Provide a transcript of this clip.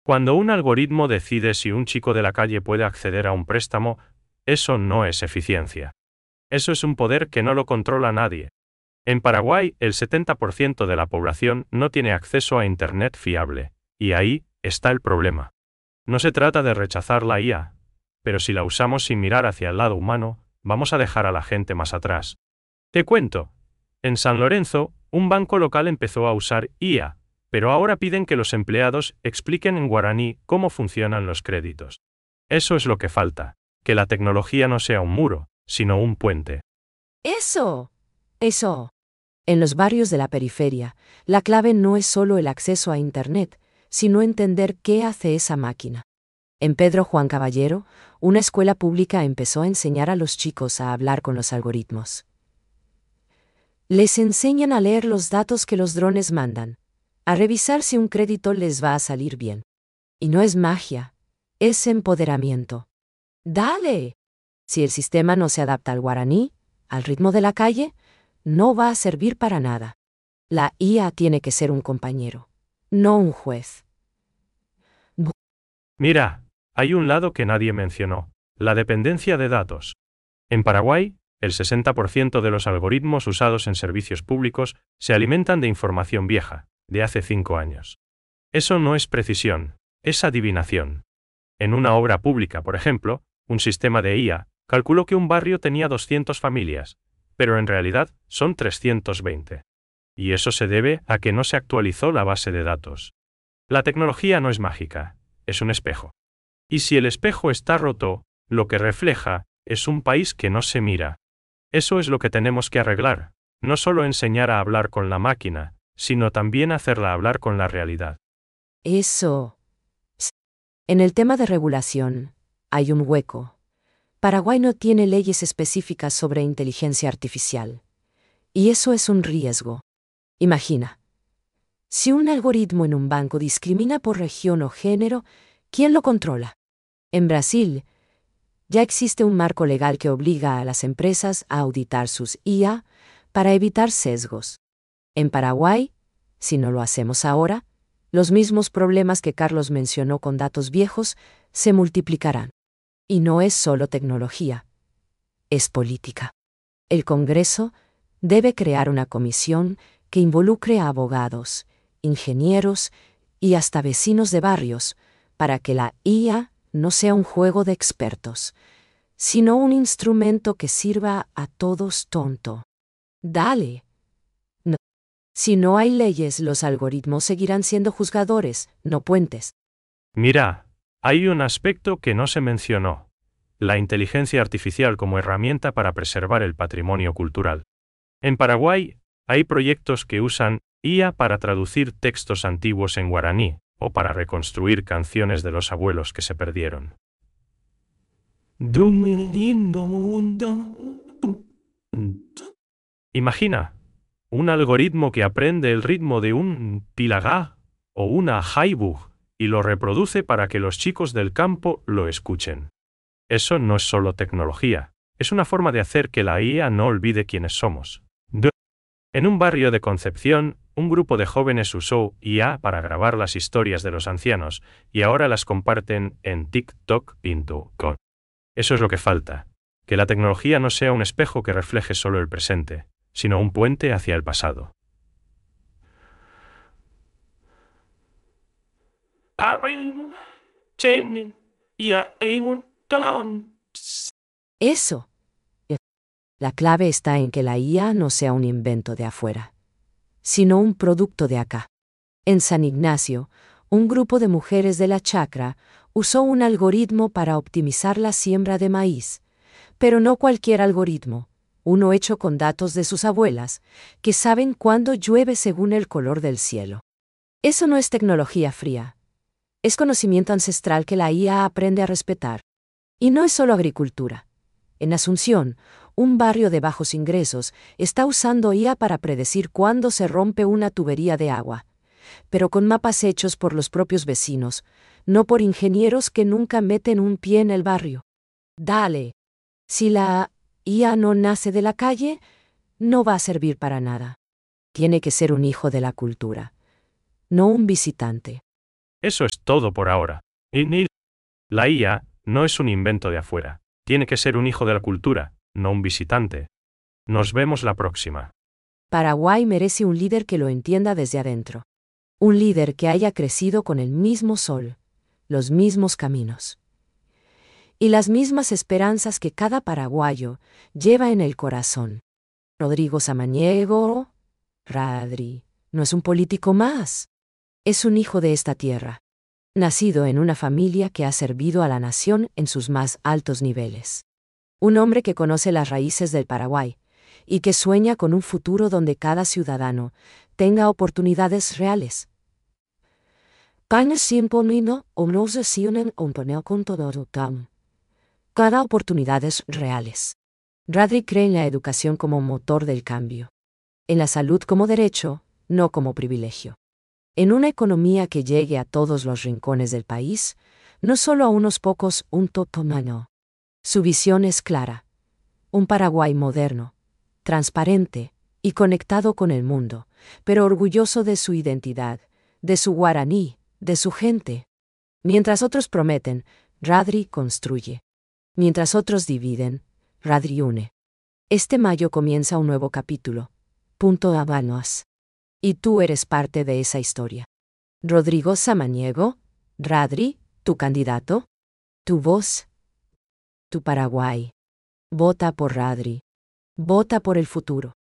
Cuando un algoritmo decide si un chico de la calle puede acceder a un préstamo, eso no es eficiencia. Eso es un poder que no lo controla nadie. En Paraguay, el 70% de la población no tiene acceso a Internet fiable, y ahí está el problema. No se trata de rechazar la IA, pero si la usamos sin mirar hacia el lado humano, vamos a dejar a la gente más atrás. Te cuento. En San Lorenzo, un banco local empezó a usar IA, pero ahora piden que los empleados expliquen en guaraní cómo funcionan los créditos. Eso es lo que falta, que la tecnología no sea un muro, sino un puente. Eso. En los barrios de la periferia, la clave no es solo el acceso a Internet, sino entender qué hace esa máquina. En Pedro Juan Caballero, una escuela pública empezó a enseñar a los chicos a hablar con los algoritmos. Les enseñan a leer los datos que los drones mandan, a revisar si un crédito les va a salir bien. Y no es magia, es empoderamiento. ¡Dale! Si el sistema no se adapta al guaraní, al ritmo de la calle, no va a servir para nada. La IA tiene que ser un compañero, no un juez. Mira, hay un lado que nadie mencionó, la dependencia de datos. En Paraguay, el 60% de los algoritmos usados en servicios públicos se alimentan de información vieja, de hace 5 años. Eso no es precisión, es adivinación. En una obra pública, por ejemplo, un sistema de IA calculó que un barrio tenía 200 familias, pero en realidad son 320. Y eso se debe a que no se actualizó la base de datos. La tecnología no es mágica, es un espejo. Y si el espejo está roto, lo que refleja es un país que no se mira. Eso es lo que tenemos que arreglar, no solo enseñar a hablar con la máquina, sino también hacerla hablar con la realidad. Eso. En el tema de regulación, hay un hueco. Paraguay no tiene leyes específicas sobre inteligencia artificial. Y eso es un riesgo. Imagina. Si un algoritmo en un banco discrimina por región o género, ¿quién lo controla? En Brasil, ya existe un marco legal que obliga a las empresas a auditar sus IA para evitar sesgos. En Paraguay, si no lo hacemos ahora, los mismos problemas que Carlos mencionó con datos viejos se multiplicarán. Y no es solo tecnología, es política. El Congreso debe crear una comisión que involucre a abogados, ingenieros y hasta vecinos de barrios para que la IA no sea un juego de expertos, sino un instrumento que sirva a todos tonto. Dale. No. Si no hay leyes, los algoritmos seguirán siendo juzgadores, no puentes. Mira, hay un aspecto que no se mencionó: la inteligencia artificial como herramienta para preservar el patrimonio cultural. En Paraguay, hay proyectos que usan IA para traducir textos antiguos en guaraní, o para reconstruir canciones de los abuelos que se perdieron. Imagina, un algoritmo que aprende el ritmo de un pilagá o una haibug y lo reproduce para que los chicos del campo lo escuchen. Eso no es solo tecnología, es una forma de hacer que la IA no olvide quiénes somos. En un barrio de Concepción, un grupo de jóvenes usó IA para grabar las historias de los ancianos y ahora las comparten en TikTok.com. Eso es lo que falta, que la tecnología no sea un espejo que refleje solo el presente, sino un puente hacia el pasado. Eso. La clave está en que la IA no sea un invento de afuera, sino un producto de acá. En San Ignacio, un grupo de mujeres de la chacra usó un algoritmo para optimizar la siembra de maíz, pero no cualquier algoritmo, uno hecho con datos de sus abuelas, que saben cuándo llueve según el color del cielo. Eso no es tecnología fría, es conocimiento ancestral que la IA aprende a respetar. Y no es solo agricultura. En Asunción, un barrio de bajos ingresos está usando IA para predecir cuándo se rompe una tubería de agua, pero con mapas hechos por los propios vecinos, no por ingenieros que nunca meten un pie en el barrio. Dale. Si la IA no nace de la calle, no va a servir para nada. Tiene que ser un hijo de la cultura, no un visitante. Eso es todo por ahora. Y la IA no es un invento de afuera. Tiene que ser un hijo de la cultura, no un visitante. Nos vemos la próxima. Paraguay merece un líder que lo entienda desde adentro. Un líder que haya crecido con el mismo sol, los mismos caminos y las mismas esperanzas que cada paraguayo lleva en el corazón. Rodrigo Samaniego, Radri, no es un político más. Es un hijo de esta tierra, nacido en una familia que ha servido a la nación en sus más altos niveles. Un hombre que conoce las raíces del Paraguay y que sueña con un futuro donde cada ciudadano tenga oportunidades reales. Cada oportunidades reales. Radri cree en la educación como motor del cambio. En la salud como derecho, no como privilegio. En una economía que llegue a todos los rincones del país, no solo a unos pocos, un totomano. Su visión es clara. Un Paraguay moderno, transparente y conectado con el mundo, pero orgulloso de su identidad, de su guaraní, de su gente. Mientras otros prometen, Radri construye. Mientras otros dividen, Radri une. Este mayo comienza un nuevo capítulo. Punto Habanos. Y tú eres parte de esa historia. Rodrigo Samaniego, Radri, tu candidato, tu voz, tu Paraguay. Vota por Radri. Vota por el futuro.